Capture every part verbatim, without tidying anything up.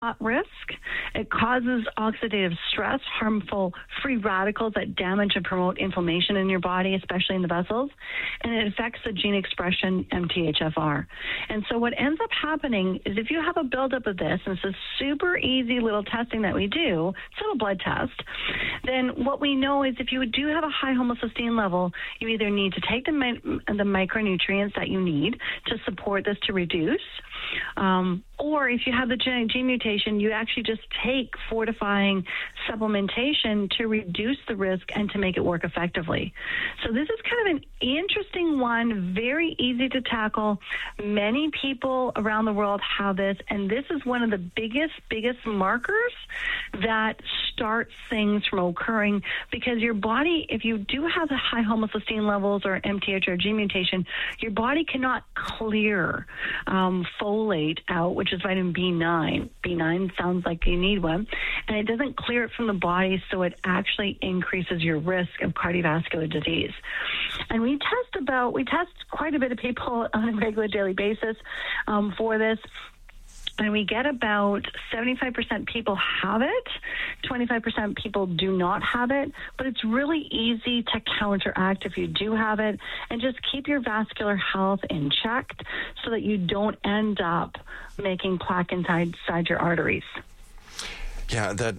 at risk. It causes oxidative stress, harmful free radicals that damage and promote inflammation in your body, especially in the vessels, and it affects the gene expression M T H F R. And so what ends up happening is if you have a buildup of this, and it's a super easy little testing that we do, it's a little blood test, then what we know is if you do have a high homocysteine level, you either need to take the, mi- the micronutrients that you need to support this to reduce, um, or if you have the genetic gene mutation, you actually just take fortifying supplementation to reduce the risk and to make it work effectively. So this is kind of an interesting one, very easy to tackle. Many people around the world have this, and this is one of the biggest, biggest markers that starts things from occurring, because your body, if you do have the high homocysteine levels or M T H or gene mutation, your body cannot clear um, folate out, which is vitamin B nine. B nine sounds like you need one, and it doesn't clear it from the body, so it actually increases your risk of cardiovascular disease. And we test about, we test quite a bit of people on a regular daily basis um, for this. And we get about seventy-five percent people have it, twenty-five percent people do not have it, but it's really easy to counteract if you do have it, and just keep your vascular health in check so that you don't end up making plaque inside, inside your arteries. Yeah, that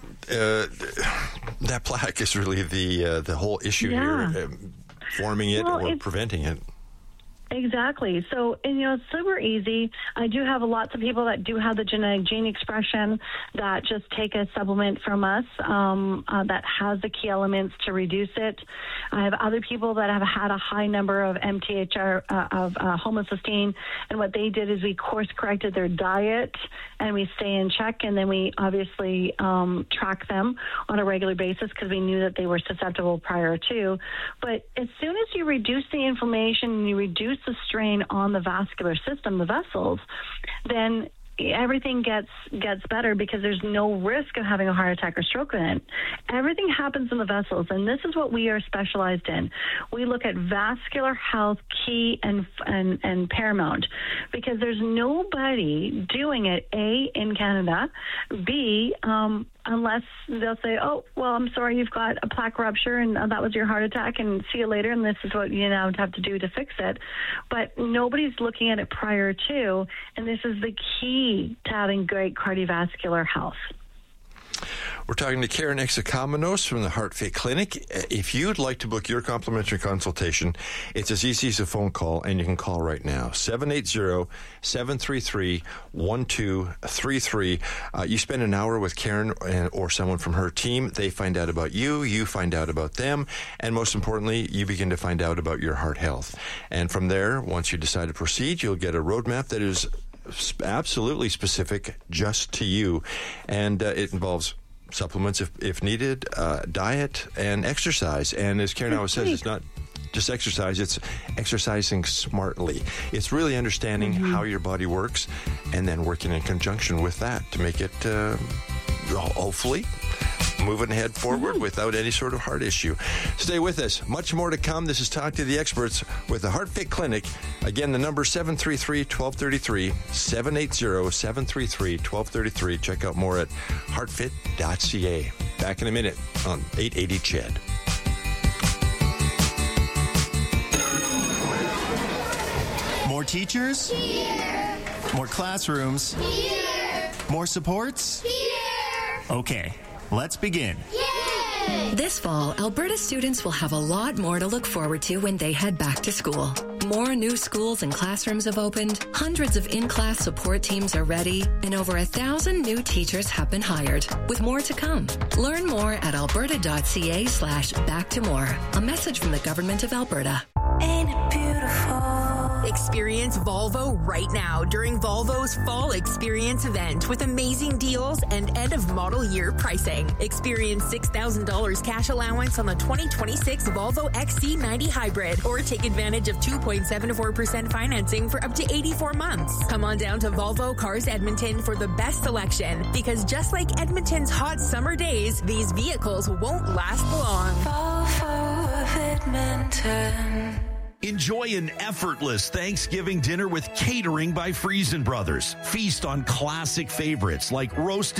uh, that plaque is really the uh, the whole issue yeah. here, uh, forming it well, or preventing it. Exactly. So, and, you know, it's super easy. I do have lots of people that do have the genetic gene expression that just take a supplement from us um, uh, that has the key elements to reduce it. I have other people that have had a high number of M T H R, uh, of uh, homocysteine, and what they did is we course corrected their diet, and we stay in check, and then we obviously um, track them on a regular basis because we knew that they were susceptible prior to. But as soon as you reduce the inflammation and you reduce the strain on the vascular system, the vessels, then everything gets gets better because there's no risk of having a heart attack or stroke in it. Everything happens in the vessels, and this is what we are specialized in. We look at vascular health key and and, and paramount, because there's nobody doing it, A, in Canada, B, um, unless they'll say, oh, well, I'm sorry, you've got a plaque rupture, and uh, that was your heart attack, and see you later, and this is what you now have to do to fix it. But nobody's looking at it prior to, and this is the key to having great cardiovascular health. We're talking to Karen Exakamenos from the Heart Fit Clinic. If you'd like to book your complimentary consultation, it's as easy as a phone call, and you can call right now, seven eight zero, seven three three, one two three three. Uh, you spend an hour with Karen or someone from her team. They find out about you, you find out about them, and most importantly, you begin to find out about your heart health. And from there, once you decide to proceed, you'll get a roadmap that is absolutely specific just to you, and uh, it involves supplements if, if needed, uh, diet, and exercise. And as Karen always says, it's not just exercise, it's exercising smartly. It's really understanding mm-hmm. how your body works and then working in conjunction with that to make it uh, hopefully moving ahead forward mm-hmm. without any sort of heart issue. Stay with us. Much more to come. This is Talk to the Experts with the Heart Fit Clinic. Again, the number seven three three, one two three three, seven eight zero, seven three three, one two three three. Check out more at heart fit dot c a. Back in a minute on eight eighty C H E D. More teachers? Here. More classrooms? Here. More supports? Here. Okay. Let's begin. Yay! This fall, Alberta students will have a lot more to look forward to when they head back to school. More new schools and classrooms have opened, hundreds of in-class support teams are ready, and over a thousand new teachers have been hired, with more to come. Learn more at alberta dot c a slash back to more. A message from the Government of Alberta. Ain't it beautiful? Experience Volvo right now during Volvo's Fall Experience event with amazing deals and end-of-model year pricing. Experience six thousand dollars cash allowance on the twenty twenty-six Volvo X C ninety Hybrid, or take advantage of two point seven four percent financing for up to eighty-four months. Come on down to Volvo Cars Edmonton for the best selection, because just like Edmonton's hot summer days, these vehicles won't last long. Volvo of Edmonton. Enjoy an effortless Thanksgiving dinner with catering by Friesen Brothers. Feast on classic favorites like roasted